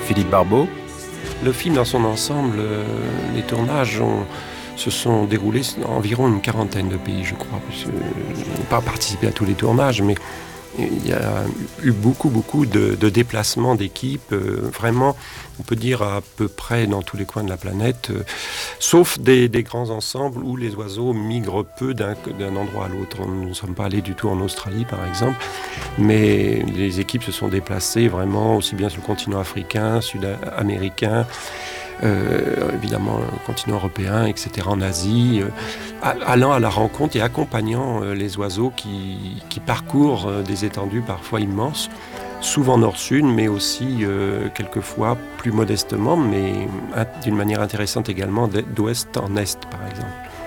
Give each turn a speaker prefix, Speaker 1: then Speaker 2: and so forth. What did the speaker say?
Speaker 1: Philippe Barbeau.
Speaker 2: Le film dans son ensemble, les tournages se sont déroulés dans environ une quarantaine de pays, je crois. Je n'ai pas participé à tous les tournages, mais il y a eu beaucoup de déplacements d'équipes, vraiment, on peut dire à peu près dans tous les coins de la planète, sauf des grands ensembles où les oiseaux migrent peu d'un endroit à l'autre. Nous ne sommes pas allés du tout en Australie, par exemple, mais les équipes se sont déplacées vraiment aussi bien sur le continent africain, sud-américain, évidemment le continent européen, etc., en Asie, allant à la rencontre et accompagnant les oiseaux qui parcourent des étendues parfois immenses, souvent nord-sud, mais aussi quelquefois plus modestement, mais d'une manière intéressante également, d'ouest en est, par exemple.